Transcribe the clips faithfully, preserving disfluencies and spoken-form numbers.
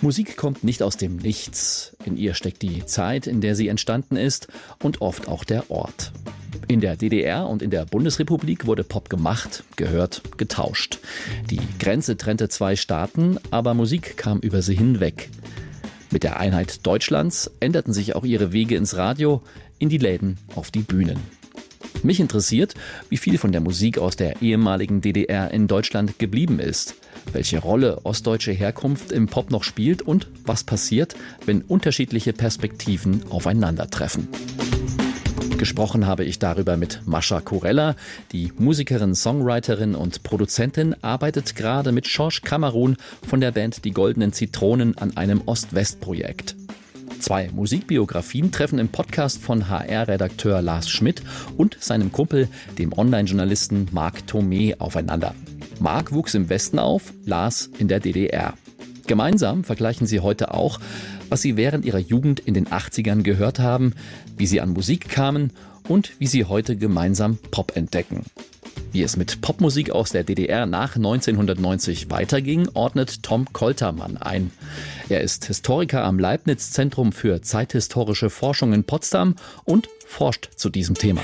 Musik kommt nicht aus dem Nichts. In ihr steckt die Zeit, in der sie entstanden ist, und oft auch der Ort. In der D D R und in der Bundesrepublik wurde Pop gemacht, gehört, getauscht. Die Grenze trennte zwei Staaten, aber Musik kam über sie hinweg. Mit der Einheit Deutschlands änderten sich auch ihre Wege ins Radio, in die Läden, auf die Bühnen. Mich interessiert, wie viel von der Musik aus der ehemaligen D D R in Deutschland geblieben ist, welche Rolle ostdeutsche Herkunft im Pop noch spielt und was passiert, wenn unterschiedliche Perspektiven aufeinandertreffen. Gesprochen habe ich darüber mit Mascha Kurella. Die Musikerin, Songwriterin und Produzentin arbeitet gerade mit Georges Kamerun von der Band Die Goldenen Zitronen an einem Ost-West-Projekt. Zwei Musikbiografien treffen im Podcast von H R-Redakteur Lars Schmidt und seinem Kumpel, dem Online-Journalisten Marc Thomé, aufeinander. Marc wuchs im Westen auf, Lars in der D D R. Gemeinsam vergleichen sie heute auch, was sie während ihrer Jugend in den achtzigern gehört haben, wie sie an Musik kamen und wie sie heute gemeinsam Pop entdecken. Wie es mit Popmusik aus der D D R nach neunzehnhundertneunzig weiterging, ordnet Tom Koltermann ein. Er ist Historiker am Leibniz-Zentrum für zeithistorische Forschung in Potsdam und forscht zu diesem Thema.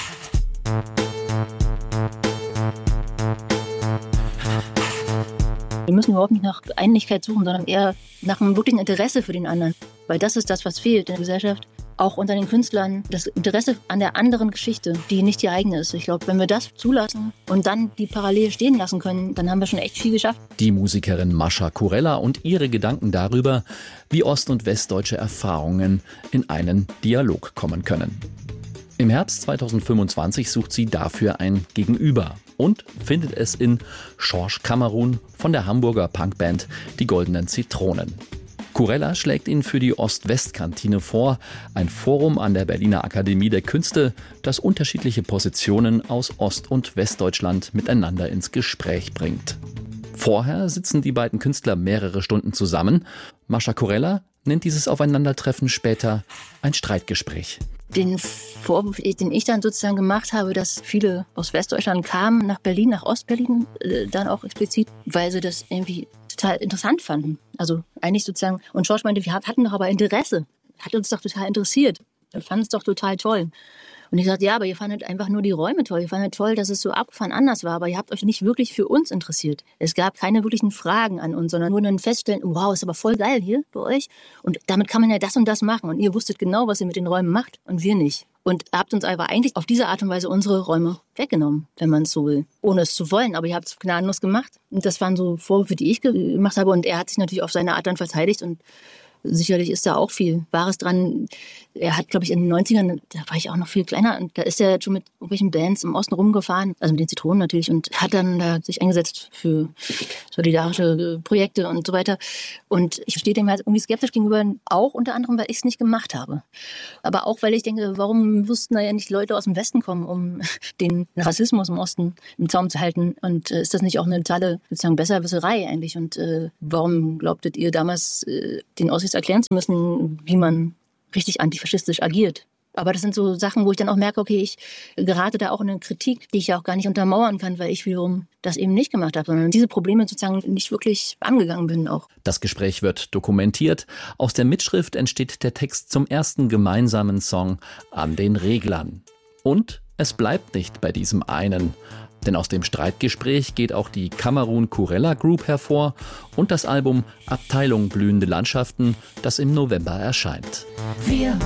Wir müssen überhaupt nicht nach Einigkeit suchen, sondern eher nach einem wirklichen Interesse für den anderen. Weil das ist das, was fehlt in der Gesellschaft. Auch unter den Künstlern, das Interesse an der anderen Geschichte, die nicht die eigene ist. Ich glaube, wenn wir das zulassen und dann die parallel stehen lassen können, dann haben wir schon echt viel geschafft. Die Musikerin Mascha Kurella und ihre Gedanken darüber, wie ost- und westdeutsche Erfahrungen in einen Dialog kommen können. Im Herbst zweitausendfünfundzwanzig sucht sie dafür ein Gegenüber und findet es in Georges Kamerun von der Hamburger Punkband Die Goldenen Zitronen. Kurella schlägt ihn für die Ost-West-Kantine vor, ein Forum an der Berliner Akademie der Künste, das unterschiedliche Positionen aus Ost- und Westdeutschland miteinander ins Gespräch bringt. Vorher sitzen die beiden Künstler mehrere Stunden zusammen. Mascha Kurella nennt dieses Aufeinandertreffen später ein Streitgespräch. Den Vorwurf, den ich dann sozusagen gemacht habe, dass viele aus Westdeutschland kamen nach Berlin, nach Ostberlin, äh, dann auch explizit, weil sie das irgendwie total interessant fanden. Also eigentlich sozusagen, und Georges meinte, wir hatten doch aber Interesse, hat uns doch total interessiert, wir fanden es doch total toll. Und ich sagte, ja, aber ihr fandet einfach nur die Räume toll. Ihr fandet toll, dass es so abgefahren anders war, aber ihr habt euch nicht wirklich für uns interessiert. Es gab keine wirklichen Fragen an uns, sondern nur ein Feststellen, wow, ist aber voll geil hier bei euch. Und damit kann man ja das und das machen. Und ihr wusstet genau, was ihr mit den Räumen macht und wir nicht. Und habt uns aber eigentlich auf diese Art und Weise unsere Räume weggenommen, wenn man es so will. Ohne es zu wollen, aber ihr habt es gnadenlos gemacht. Und das waren so Vorwürfe, die ich gemacht habe. Und er hat sich natürlich auf seine Art dann verteidigt und sicherlich ist da auch viel Wahres dran. Er hat, glaube ich, in den neunzigern, da war ich auch noch viel kleiner, und da ist er schon mit irgendwelchen Bands im Osten rumgefahren, also mit den Zitronen natürlich, und hat dann da sich eingesetzt für solidarische Projekte und so weiter. Und ich stehe dem halt irgendwie skeptisch gegenüber, auch unter anderem, weil ich es nicht gemacht habe. Aber auch, weil ich denke, warum mussten da ja nicht Leute aus dem Westen kommen, um den Rassismus im Osten im Zaum zu halten? Und äh, ist das nicht auch eine totale, sozusagen, Besserwisserei eigentlich? Und äh, warum glaubtet ihr damals, äh, den Ossis erklären zu müssen, wie man richtig antifaschistisch agiert? Aber das sind so Sachen, wo ich dann auch merke, okay, ich gerate da auch in eine Kritik, die ich ja auch gar nicht untermauern kann, weil ich wiederum das eben nicht gemacht habe, sondern diese Probleme sozusagen nicht wirklich angegangen bin auch. Das Gespräch wird dokumentiert. Aus der Mitschrift entsteht der Text zum ersten gemeinsamen Song An den Reglern. Und es bleibt nicht bei diesem einen. Denn aus dem Streitgespräch geht auch die Kamerun Kurella Group hervor und das Album Abteilung Blühende Landschaften, das im November erscheint. Wir